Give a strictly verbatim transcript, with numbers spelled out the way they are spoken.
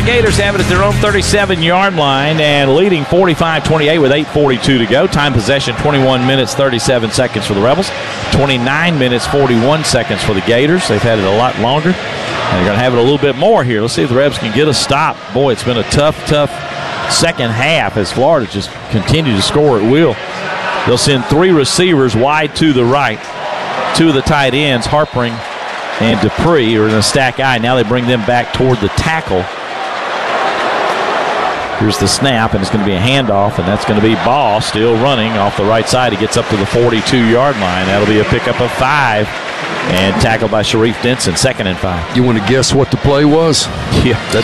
Gators have it at their own thirty-seven-yard line and leading forty-five twenty-eight with eight forty-two to go. Time possession twenty-one minutes, thirty-seven seconds for the Rebels. twenty-nine minutes, forty-one seconds for the Gators. They've had it a lot longer, and they're going to have it a little bit more here. Let's see if the Rebs can get a stop. Boy, it's been a tough, tough second half as Florida just continued to score at will. They'll send three receivers wide to the right. Two of the tight ends, Harpering and Dupree, are in a stack I. Now they bring them back toward the tackle. Here's the snap, and it's going to be a handoff, and that's going to be Ball still running off the right side. He gets up to the forty-two-yard line. That'll be a pickup of five, and tackled by Sharif Denson, second and five. You want to guess what the play was? Yeah, that's